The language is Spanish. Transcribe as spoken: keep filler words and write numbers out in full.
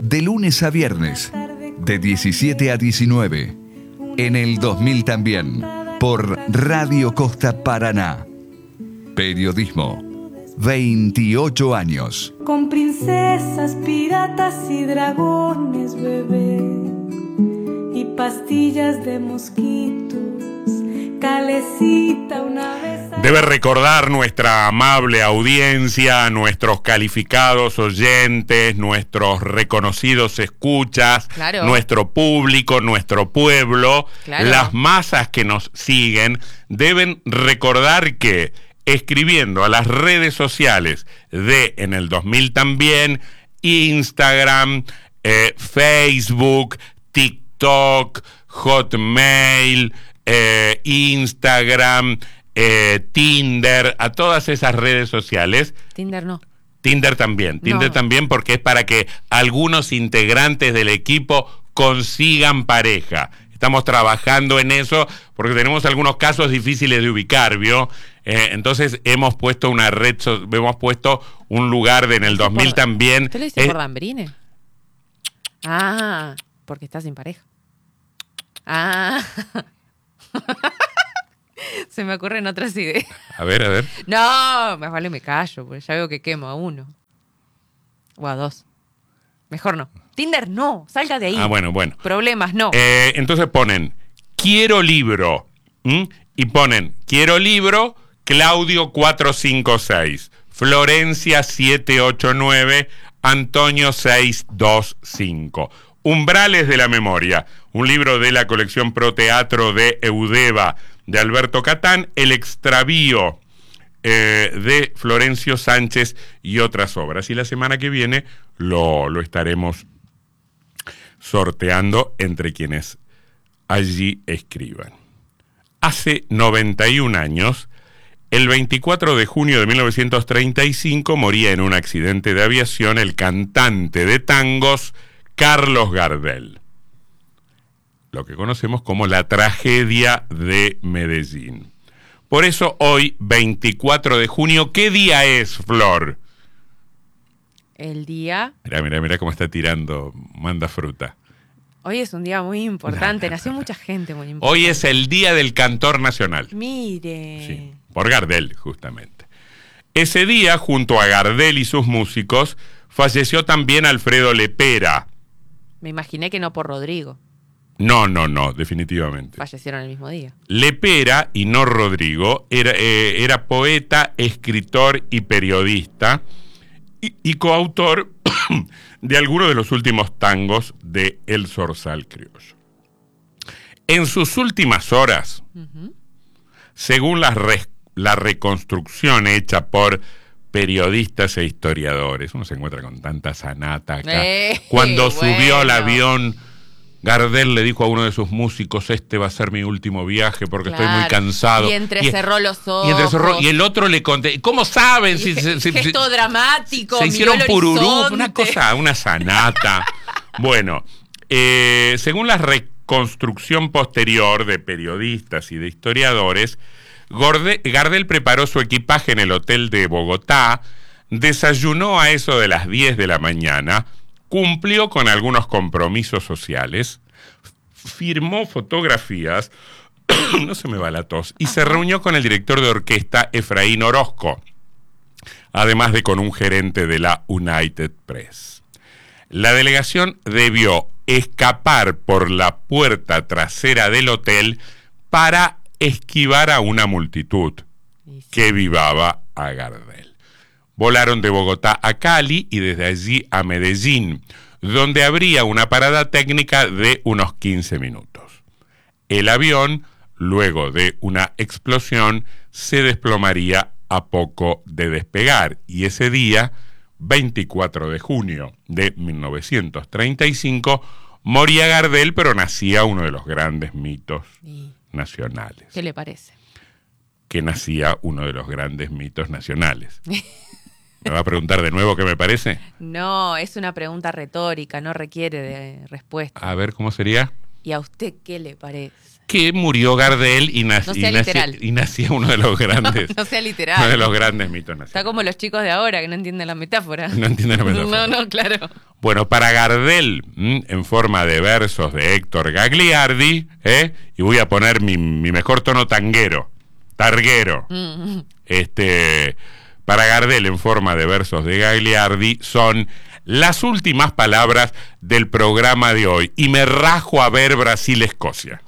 de lunes a viernes, de diecisiete a diecinueve. En el dos mil también, por Radio Costa Paraná. Periodismo, veintiocho años. Con princesas, piratas y dragones, bebé, y pastillas de mosquitos, calecita una vez. Debe recordar nuestra amable audiencia, nuestros calificados oyentes, nuestros reconocidos escuchas, claro. nuestro público, nuestro pueblo, claro. las masas que nos siguen, deben recordar que escribiendo a las redes sociales de En el dos mil también, Instagram, eh, Facebook, TikTok, Hotmail, eh, Instagram, eh, Tinder, a todas esas redes sociales. Tinder no. Tinder también, Tinder no. también porque es para que algunos integrantes del equipo consigan pareja. Estamos trabajando en eso porque tenemos algunos casos difíciles de ubicar, ¿vio? Eh, entonces hemos puesto una red, so- hemos puesto un lugar de en el dos mil por, también. ¿Usted lo dice eh, por Dambrine? Ah, porque está sin pareja. Ah. Se me ocurren otras ideas. A ver, a ver. No, más vale me callo, porque ya veo que quemo a uno. O a dos. Mejor no. Tinder no, salga de ahí. Ah, bueno, bueno. Problemas, no. Eh, entonces ponen, quiero libro. ¿m? Y ponen, quiero libro, Claudio cuatro cinco seis, Florencia siete ocho nueve, Antonio seis dos cinco. Umbrales de la memoria, un libro de la colección Proteatro de Eudeva de Alberto Catán, El extravío eh, de Florencio Sánchez y otras obras. Y la semana que viene lo, lo estaremos sorteando entre quienes allí escriban. Hace noventa y un años, el veinticuatro de junio de mil novecientos treinta y cinco, moría en un accidente de aviación el cantante de tangos Carlos Gardel, lo que conocemos como la tragedia de Medellín. Por eso hoy, veinticuatro de junio, ¿qué día es, Flor? El día... Mirá, mirá, mirá cómo está tirando, manda fruta. Hoy es un día muy importante, nació mucha gente muy importante. Hoy es el Día del Cantor Nacional. Mire. Sí, por Gardel, justamente. Ese día, junto a Gardel y sus músicos, falleció también Alfredo Lepera. Me imaginé que no por Rodrigo. No, no, no, definitivamente. Fallecieron el mismo día. Lepera, y no Rodrigo, era, eh, era poeta, escritor y periodista, y, y coautor de algunos de los últimos tangos de El Zorzal Criollo. En sus últimas horas, uh-huh. según la, re, la reconstrucción hecha por periodistas e historiadores, uno se encuentra con tanta sanata acá, eh, cuando bueno. subió al avión, Gardel le dijo a uno de sus músicos, este va a ser mi último viaje porque claro. estoy muy cansado. Y entrecerró los ojos. Y, entrecerró, y el otro le conté, ¿cómo saben? Si, ge- si, gesto si, dramático. Se hicieron pururú, una horizonte. cosa, una sanata. Bueno, eh, según la reconstrucción posterior de periodistas y de historiadores, Gorde, Gardel preparó su equipaje en el hotel de Bogotá, desayunó a eso de las diez de la mañana, cumplió con algunos compromisos sociales, firmó fotografías, no se me va la tos, y se reunió con el director de orquesta Efraín Orozco, además de con un gerente de la United Press. La delegación debió escapar por la puerta trasera del hotel para esquivar a una multitud que vivaba a Gardel. Volaron de Bogotá a Cali y desde allí a Medellín, donde habría una parada técnica de unos quince minutos. El avión, luego de una explosión, se desplomaría a poco de despegar, y ese día, veinticuatro de junio de mil novecientos treinta y cinco, moría Gardel, pero nacía uno de los grandes mitos ¿Y nacionales. qué le parece? Que nacía uno de los grandes mitos nacionales. ¿Me va a preguntar de nuevo qué me parece? No, es una pregunta retórica, no requiere de respuesta. A ver, ¿cómo sería? ¿Y a usted qué le parece? Que murió Gardel y, nac- No sea y, nac- literal. y nacía uno de los grandes, No, no sea literal. uno de los grandes mitos nacionales. Está como los chicos de ahora que no entienden la metáfora. No entienden la metáfora. No, no, claro. Bueno, para Gardel, ¿m? en forma de versos de Héctor Gagliardi, ¿eh? y voy a poner mi, mi mejor tono tanguero, targuero. Mm. Este, para Gardel, en forma de versos de Gagliardi, son las últimas palabras del programa de hoy. Y me rajo a ver Brasil-Escocia.